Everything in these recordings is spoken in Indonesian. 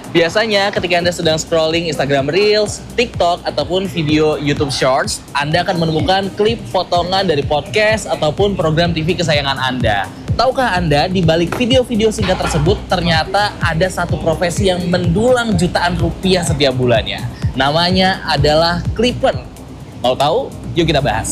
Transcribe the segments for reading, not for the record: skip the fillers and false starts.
Biasanya ketika Anda sedang scrolling Instagram Reels, TikTok, ataupun video YouTube Shorts, Anda akan menemukan klip potongan dari podcast ataupun program TV kesayangan Anda. Tahukah Anda, di balik video-video singkat tersebut ternyata ada satu profesi yang mendulang jutaan rupiah setiap bulannya. Namanya adalah Clipper. Mau tahu? Yuk kita bahas.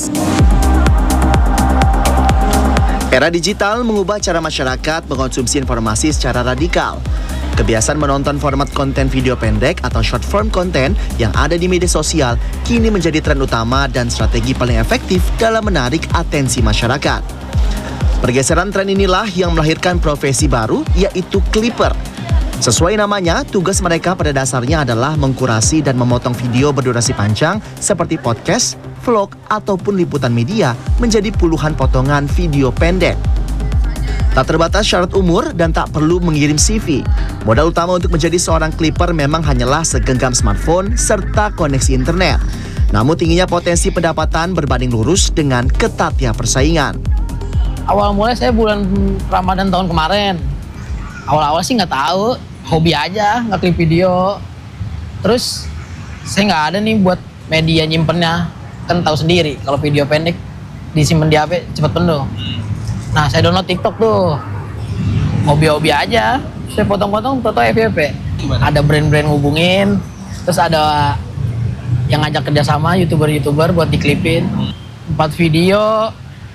Era digital mengubah cara masyarakat mengkonsumsi informasi secara radikal. Kebiasaan menonton format konten video pendek atau short form content yang ada di media sosial kini menjadi tren utama dan strategi paling efektif dalam menarik atensi masyarakat. Pergeseran tren inilah yang melahirkan profesi baru, yaitu Clipper. Sesuai namanya, tugas mereka pada dasarnya adalah mengkurasi dan memotong video berdurasi panjang seperti podcast, vlog, ataupun liputan media menjadi puluhan potongan video pendek. Tak terbatas syarat umur dan tak perlu mengirim CV. Modal utama untuk menjadi seorang Clipper memang hanyalah segenggam smartphone serta koneksi internet. Namun tingginya potensi pendapatan berbanding lurus dengan ketatnya persaingan. Awal mulai saya bulan Ramadan tahun kemarin. Awal-awal sih nggak tahu, hobi aja, nggak klip video. Terus saya nggak ada nih buat media nyimpennya. Kan tahu sendiri kalau video pendek disimpan di HP cepat penuh. Nah, saya download TikTok tuh. Hobi-hobi aja. Saya potong-potong foto FYP. Ada brand-brand hubungin. Terus ada yang ngajak kerjasama YouTuber-YouTuber buat diklipin. 4 video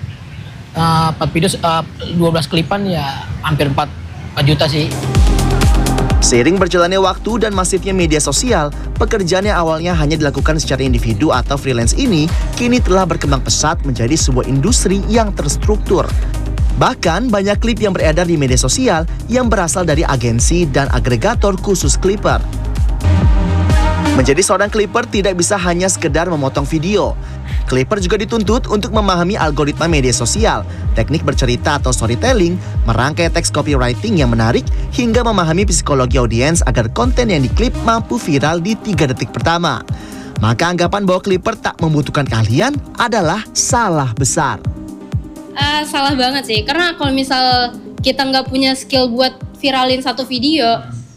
12 klipan ya hampir 4 juta sih. Seiring berjalannya waktu dan masifnya media sosial, pekerjaan yang awalnya hanya dilakukan secara individu atau freelance ini kini telah berkembang pesat menjadi sebuah industri yang terstruktur. Bahkan banyak klip yang beredar di media sosial yang berasal dari agensi dan agregator khusus Clipper. Menjadi seorang Clipper tidak bisa hanya sekedar memotong video. Clipper juga dituntut untuk memahami algoritma media sosial, teknik bercerita atau storytelling, merangkai teks copywriting yang menarik, hingga memahami psikologi audiens agar konten yang diklip mampu viral di 3 detik pertama. Maka anggapan bahwa Clipper tak membutuhkan keahlian adalah salah besar. Salah banget sih, karena kalau misal kita nggak punya skill buat viralin satu video,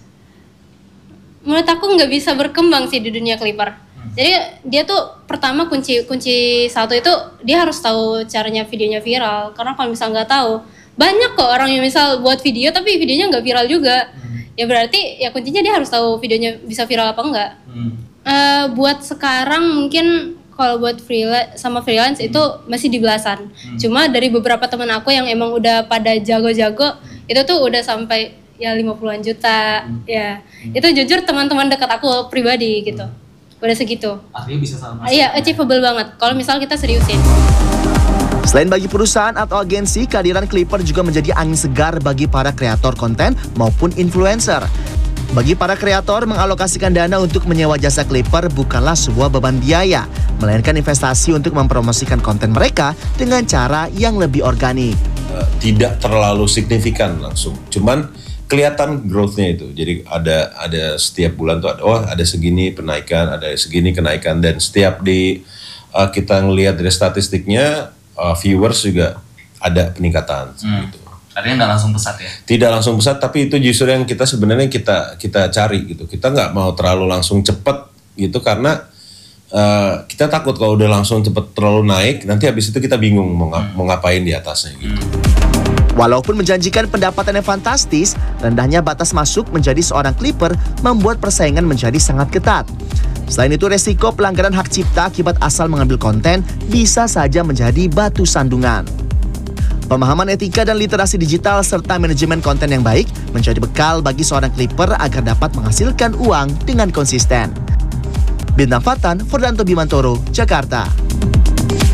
menurut aku nggak bisa berkembang sih di dunia Clipper. Jadi dia tuh pertama kunci satu itu dia harus tahu caranya videonya viral. Karena kalau misal nggak tahu, banyak kok orang yang misal buat video tapi videonya nggak viral juga. Ya berarti ya kuncinya dia harus tahu videonya bisa viral apa enggak. Buat sekarang mungkin kalau buat freelance itu masih di belasan. Cuma dari beberapa teman aku yang emang udah pada jago-jago itu tuh udah sampai ya 50-an juta. Ya itu jujur teman-teman dekat aku pribadi gitu. Udah segitu. Artinya bisa sama. Iya, achievable banget kalau misal kita seriusin. Selain bagi perusahaan atau agensi, kehadiran Clipper juga menjadi angin segar bagi para kreator konten maupun influencer. Bagi para kreator, mengalokasikan dana untuk menyewa jasa Clipper bukanlah sebuah beban biaya, melainkan investasi untuk mempromosikan konten mereka dengan cara yang lebih organik. Tidak terlalu signifikan langsung, cuman kelihatan growth-nya itu. Jadi ada setiap bulan tuh ada segini penaikan, ada segini kenaikan, dan setiap kita ngelihat dari statistiknya viewers juga ada peningkatan gitu. Artinya nggak langsung pesat ya? Tidak langsung pesat, tapi itu justru yang kita sebenarnya kita cari gitu. Kita nggak mau terlalu langsung cepet gitu karena kita takut kalau udah langsung cepet terlalu naik, nanti habis itu kita bingung mau ngapain di atasnya gitu. Walaupun menjanjikan pendapatan yang fantastis, rendahnya batas masuk menjadi seorang Clipper membuat persaingan menjadi sangat ketat. Selain itu, resiko pelanggaran hak cipta akibat asal mengambil konten bisa saja menjadi batu sandungan. Pemahaman etika dan literasi digital serta manajemen konten yang baik menjadi bekal bagi seorang Clipper agar dapat menghasilkan uang dengan konsisten. Bintang Fatan, Fordanto Bimantoro, Jakarta.